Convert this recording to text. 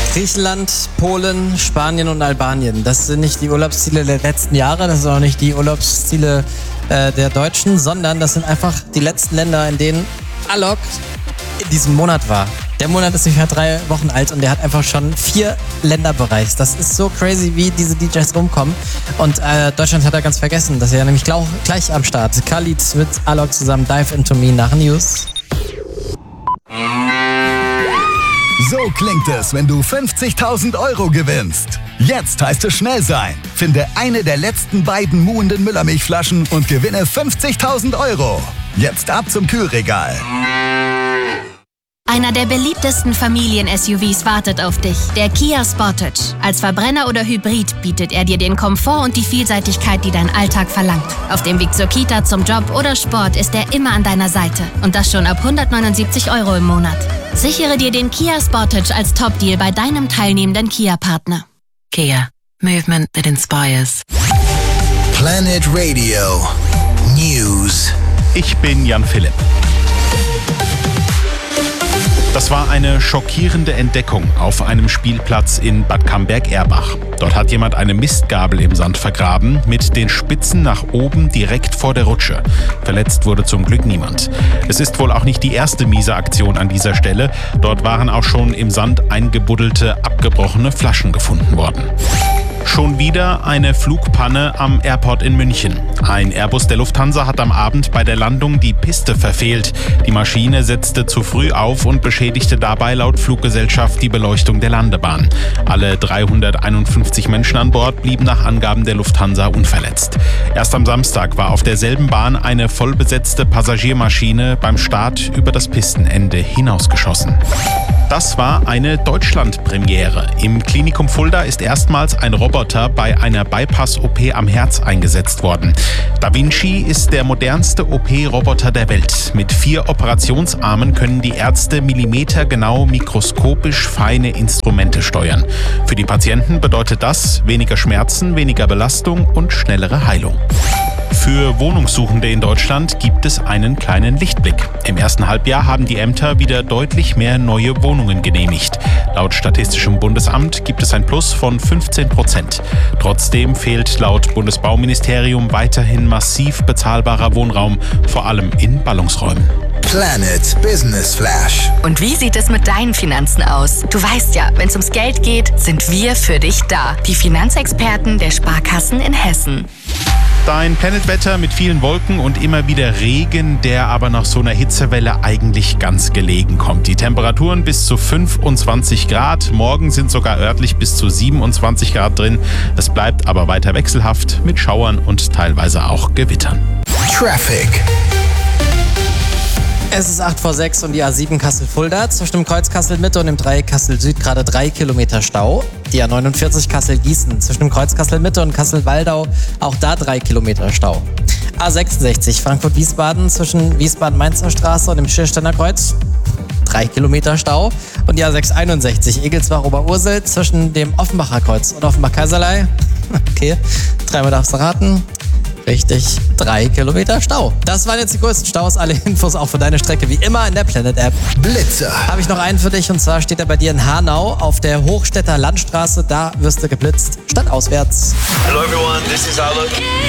Griechenland, Polen, Spanien und Albanien. Das sind nicht die Urlaubsziele der letzten Jahre, das sind auch nicht die Urlaubsziele der Deutschen, sondern das sind einfach die letzten Länder, in denen Alok in diesem Monat war. Der Monat ist ungefähr 3 Wochen alt und der hat einfach schon 4 Länder bereist. Das ist so crazy, wie diese DJs rumkommen. Und Deutschland hat er ganz vergessen. Das ist ja nämlich gleich am Start. Khalid mit Alok zusammen, Dive Into Me nach News. So klingt es, wenn du 50.000 € gewinnst. Jetzt heißt es schnell sein. Finde eine der letzten beiden muhenden Müllermilchflaschen und gewinne 50.000 €. Jetzt ab zum Kühlregal. Einer der beliebtesten Familien-SUVs wartet auf dich, der Kia Sportage. Als Verbrenner oder Hybrid bietet er dir den Komfort und die Vielseitigkeit, die dein Alltag verlangt. Auf dem Weg zur Kita, zum Job oder Sport ist er immer an deiner Seite. Und das schon ab 179 € im Monat. Sichere dir den Kia Sportage als Top-Deal bei deinem teilnehmenden Kia-Partner. Kia. Movement that inspires. Planet Radio News. Ich bin Jan Philipp. Das war eine schockierende Entdeckung auf einem Spielplatz in Bad Camberg-Erbach. Dort hat jemand eine Mistgabel im Sand vergraben, mit den Spitzen nach oben direkt vor der Rutsche. Verletzt wurde zum Glück niemand. Es ist wohl auch nicht die erste miese Aktion an dieser Stelle. Dort waren auch schon im Sand eingebuddelte, abgebrochene Flaschen gefunden worden. Schon wieder eine Flugpanne am Airport in München. Ein Airbus der Lufthansa hat am Abend bei der Landung die Piste verfehlt. Die Maschine setzte zu früh auf und beschädigte dabei laut Fluggesellschaft die Beleuchtung der Landebahn. Alle 351 Menschen an Bord blieben nach Angaben der Lufthansa unverletzt. Erst am Samstag war auf derselben Bahn eine vollbesetzte Passagiermaschine beim Start über das Pistenende hinausgeschossen. Das war eine Deutschland-Premiere. Im Klinikum Fulda ist erstmals ein Roboter bei einer Bypass-OP am Herz eingesetzt worden. Da Vinci ist der modernste OP-Roboter der Welt. Mit 4 Operationsarmen können die Ärzte millimetergenau mikroskopisch feine Instrumente steuern. Für die Patienten bedeutet das weniger Schmerzen, weniger Belastung und schnellere Heilung. Für Wohnungssuchende in Deutschland gibt es einen kleinen Lichtblick. Im ersten Halbjahr haben die Ämter wieder deutlich mehr neue Wohnungen genehmigt. Laut Statistischem Bundesamt gibt es ein Plus von 15%. Trotzdem fehlt laut Bundesbauministerium weiterhin massiv bezahlbarer Wohnraum, vor allem in Ballungsräumen. Planet Business Flash. Und wie sieht es mit deinen Finanzen aus? Du weißt ja, wenn es ums Geld geht, sind wir für dich da. Die Finanzexperten der Sparkassen in Hessen. Dein Planetwetter mit vielen Wolken und immer wieder Regen, der aber nach so einer Hitzewelle eigentlich ganz gelegen kommt. Die Temperaturen bis zu 25 Grad. Morgen sind sogar örtlich bis zu 27 Grad drin. Es bleibt aber weiter wechselhaft mit Schauern und teilweise auch Gewittern. Traffic. Es ist 8 vor 6 und die A7 Kassel-Fulda. Zwischen dem Kreuz Kassel-Mitte und dem Dreieck Kassel-Süd gerade 3 Kilometer Stau. Die A49 Kassel-Gießen. Zwischen dem Kreuz Kassel-Mitte und Kassel-Waldau auch da 3 Kilometer Stau. A66 Frankfurt-Wiesbaden zwischen Wiesbaden-Mainzer Straße und dem Schiersteiner Kreuz. 3 Kilometer Stau. Und die A661 Egelsbach-Oberursel zwischen dem Offenbacher Kreuz und Offenbach-Kaiserlei. Okay, 3-mal darfst du raten. Richtig, 3 Kilometer Stau. Das waren jetzt die größten Staus. Alle Infos auch für deine Strecke wie immer in der Planet-App. Blitzer. Habe ich noch einen für dich und zwar steht er bei dir in Hanau auf der Hochstädter Landstraße. Da wirst du geblitzt, statt auswärts. Hello everyone, this is Alok.